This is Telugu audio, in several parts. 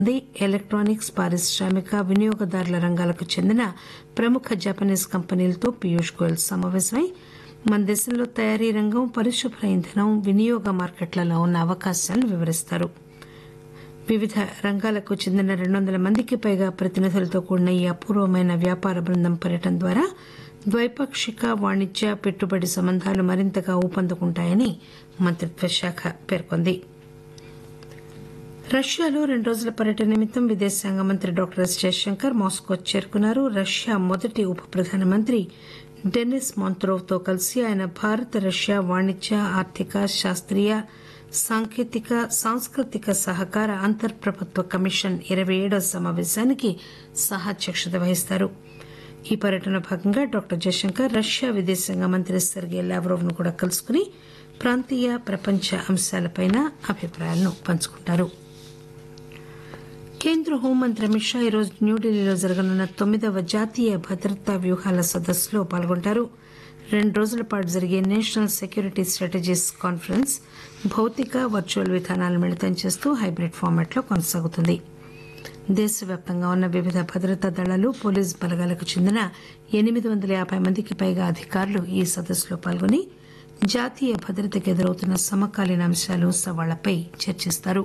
ఎలక్టానిక్స్, పారిశ్రామిక, వినియోగదారుల రంగాలకు చెందిన ప్రముఖ జపనీస్ కంపెనీలతో పీయూష్ గోయల్ సమావేశమై మన దేశంలో తయారీ రంగం, పరిశుభ్ర ఇంధనం, వినియోగ మార్కెట్లలో ఉన్న అవకాశాలను వివరిస్తారు. వివిధ రంగాలకు చెందిన 200 మందికి పైగా ప్రతినిధులతో కూడిన ఈ అపూర్వమైన వ్యాపార బృందం పర్యటన ద్వారా ద్వైపాక్షిక వాణిజ్య, పెట్టుబడి సంబంధాలు మరింతగా ఊపందుకుంటాయని మంత్రిత్వ శాఖ పేర్కొంది. రష్యాలో 2 రోజుల పర్యటన నిమిత్తం విదేశాంగ మంత్రి డాక్టర్ ఎస్ జయశంకర్ మాస్కో చేరుకున్నారు. రష్యా మొదటి ఉప ప్రధానమంత్రి డెనిస్ మాంత్రోవ్ తో కలిసి ఆయన భారత రష్యా వాణిజ్య, ఆర్థిక, శాస్త్రీయ, సాంకేతిక, సాంస్కృతిక సహకార అంతర్ప్రభుత్వ కమిషన్ 27వ సమావేశానికి సహాధ్యక్షత వహిస్తారు. ఈ పర్యటన భాగంగా డాక్టర్ జయశంకర్ రష్యా విదేశాంగ మంత్రి సెర్గీ లావ్రోవ్ ను కూడా కలుసుకుని ప్రాంతీయ, ప్రపంచ అంశాలపై అభిప్రాయాలను పంచుకుంటారు. కేంద్ర హోంమంత్రి అమిత్ షా ఈరోజు న్యూఢిల్లీలో జరగనున్న 9వ జాతీయ భద్రతా వ్యూహాల సదస్సులో పాల్గొంటారు. 2 రోజుల పాటు జరిగే నేషనల్ సెక్యూరిటీ స్ట్రాటజీస్ కాన్ఫరెన్స్ భౌతిక, వర్చువల్ విధానాలను మిళితం చేస్తూ హైబ్రిడ్ ఫార్మాట్లో కొనసాగుతుంది. దేశవ్యాప్తంగా ఉన్న వివిధ భద్రతా దళాలు, పోలీసు బలగాలకు చెందిన 850 మందికి పైగా అధికారులు ఈ సదస్సులో పాల్గొని జాతీయ భద్రతకు ఎదురవుతున్న సమకాలీన అంశాలు, సవాళ్లపై చర్చిస్తారు.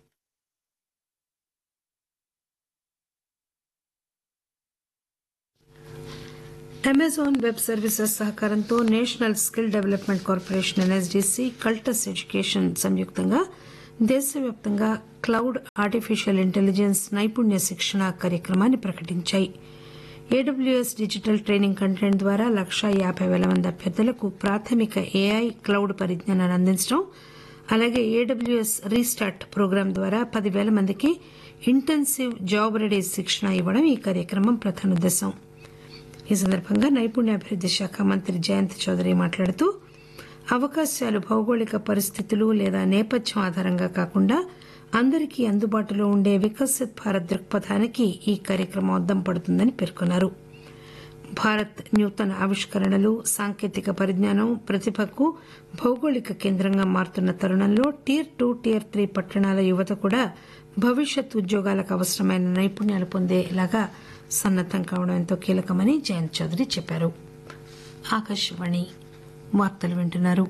అమెజాన్ వెబ్ సర్వీసెస్ సహకారంతో national skill development corporation NSDC, Cultus education సంయుక్తంగా దేశవ్యాప్తంగా క్లౌడ్, ఆర్టిఫిషియల్ ఇంటెలిజెన్స్ నైపుణ్య శిక్షణ కార్యక్రమాన్ని ప్రకటించాయి. ఏడబ్ల్యూఎస్ డిజిటల్ ట్రైనింగ్ కంటెంట్ ద్వారా 150,000 మంది అభ్యర్థులకు ప్రాథమిక ఏఐ, క్లౌడ్ పరిజ్ఞానాన్ని అందించడం, అలాగే ఏడబ్ల్యూఎస్ రీస్టార్ట్ ప్రోగ్రాం ద్వారా 10,000 మందికి ఇంటెన్సివ్ జాబ్ రెడీ శిక్షణ ఇవ్వడం ఈ కార్యక్రమం ప్రధాన ఉద్దేశం. ఈ సందర్భంగా నైపుణ్యాభివృద్ది శాఖ మంత్రి జయంత్ చౌదరి మాట్లాడుతూ అవకాశాలు భౌగోళిక పరిస్థితులు లేదా నేపథ్యం ఆధారంగా కాకుండా అందరికీ అందుబాటులో ఉండే వికసిత్ భారత్ దృక్పథానికి ఈ కార్యక్రమం అద్దం పడుతుందని పేర్కొన్నారు. భారత్ నూతన ఆవిష్కరణలు, సాంకేతిక పరిజ్ఞానం, ప్రతిభకు భౌగోళిక కేంద్రంగా మారుతున్న తరుణంలో టియర్ 2, టియర్ 3 పట్టణాల యువత కూడా భవిష్యత్ ఉద్యోగాలకు అవసరమైన నైపుణ్యాలు పొందేలాగా సన్నద్దం కావడం ఎంతో కీలకమని జయంత్ చౌదరి చెప్పారు. ఆకాశవాణి వార్తలు వింటున్నారు.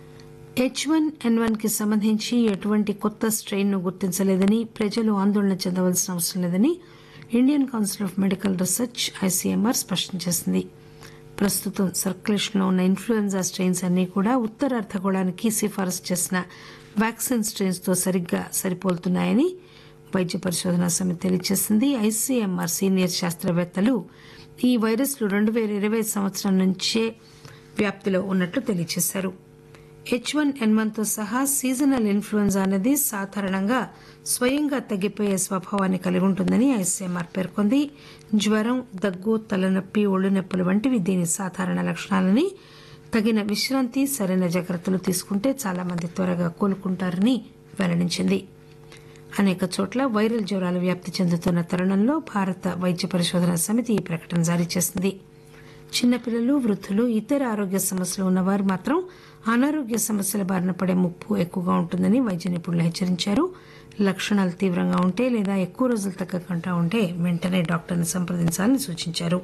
H1N1 కి సంబంధించి ఎటువంటి కొత్త స్ట్రెయిన్ ను గుర్తించలేదని, ప్రజలు ఆందోళన చెందవలసిన అవసరం లేదని Indian council of medical research ICMR స్పష్టం చేసింది. ప్రస్తుతం సర్క్యులేషన్లో ఉన్న ఇన్ఫ్లుయెంజా స్ట్రెయిన్స్ అన్నీ కూడా ఉత్తర అర్ధగోళానికి సిఫారసు చేసిన వ్యాక్సిన్ స్ట్రెయిన్స్ తో సరిగ్గా సరిపోలుతున్నాయని వైద్య పరిశోధనా సమితి తెలియజేసింది. ఐసీఎంఆర్ సీనియర్ శాస్త్రవేత్తలు ఈ వైరస్లు 2020 సంవత్సరం నుంచే వ్యాప్తిలో ఉన్నట్లు తెలియజేశారు. H1N1 తో సహా సీజనల్ ఇన్ఫ్లుయెంజా అనేది సాధారణంగా స్వయంగా తగ్గిపోయే స్వభావాన్ని కలిగి ఉంటుందని ఐసీఎంఆర్ పేర్కొంది. జ్వరం, దగ్గు, తలనొప్పి, ఒళ్ళు నొప్పులు వంటివి దీని సాధారణ లక్షణాలని, తగిన విశ్రాంతి, సరైన జాగ్రత్తలు తీసుకుంటే చాలా మంది త్వరగా కోలుకుంటారని వెల్లడించింది. అనేక చోట్ల వైరల్ జ్వరాలు వ్యాప్తి చెందుతున్న తరుణంలో భారత వైద్య పరిశోధనా సమితి ఈ ప్రకటన జారీ చేసింది. చిన్నపిల్లలు, వృద్ధులు, ఇతర ఆరోగ్య సమస్యలు ఉన్నవారు మాత్రం అనారోగ్య సమస్యల బారిన పడే ముప్పు ఎక్కువగా ఉంటుందని వైద్య నిపుణులు హెచ్చరించారు. లక్షణాలు తీవ్రంగా ఉంటే లేదా ఎక్కువ రోజులు తగ్గకుండా ఉంటే వెంటనే డాక్టర్ని సంప్రదించాలని సూచించారు.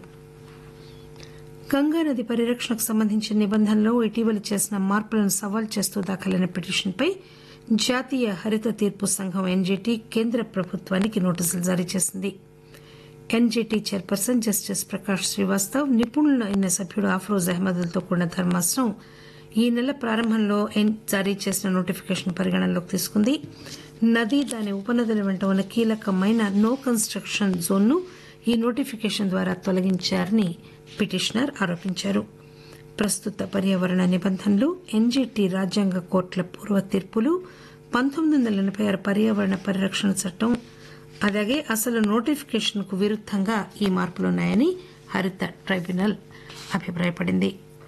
గంగానది పరిరక్షణకు సంబంధించిన నిబంధనలో ఇటీవల చేసిన మార్పులను సవాల్ చేస్తూ దాఖలైన పిటిషన్పై జాతీయ హరిత తీర్పు సంఘం ఎన్జీటీ కేంద్ర ప్రభుత్వానికి నోటీసులు జారీ చేసింది. NGT chairperson justice Prakash Srivastav, నిపుణులైన సభ్యుడు అఫ్రోజ్ అహ్మద్లతో కూడిన ధర్మాసనం ఈ నెల ప్రారంభంలో జారీ చేసిన నోటిఫికేషన్ పరిగణనలోకి తీసుకుంది. నది, దాని ఉపనదుల వెంట ఉన్న కీలకమైన నో కన్స్ట్రక్షన్ జోన్ను ఈ నోటిఫికేషన్ ద్వారా తొలగించారని పిటిషనర్ ఆరోపించారు. ప్రస్తుత పర్యావరణ నిబంధనలు, ఎన్జీటీ రాజ్యాంగ కోర్టుల పూర్వ తీర్పులు, 1986 పర్యావరణ పరిరక్షణ చట్టం, అలాగే అసలు నోటిఫికేషన్ కు విరుద్దంగా ఈ మార్పులున్నాయని హరిత ట్రైబ్యునల్ అభిప్రాయపడింది.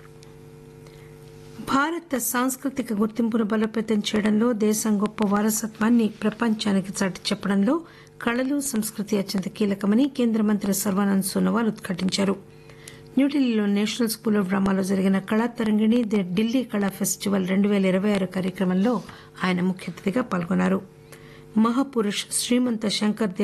భారత సాంస్కృతిక గుర్తింపును బలోపేతం చేయడంలో, దేశం గొప్ప వారసత్వాన్ని ప్రపంచానికి చాటి చెప్పడంలో కళలు, సంస్కృతి అత్యంత కీలకమని కేంద్ర మంత్రి సర్వానంద్ సోనోవాల్ ఉద్ఘాటించారు. న్యూఢిల్లీలో నేషనల్ స్కూల్ ఆఫ్ డ్రామాలో జరిగిన కళా తరంగిణి, ఢిల్లీ కళా ఫెస్టివల్ 2026 కార్యక్రమంలో ఆయన ముఖ్య అతిథిగా పాల్గొన్నారు. మహాపురుష్ శ్రీమంత శంకర్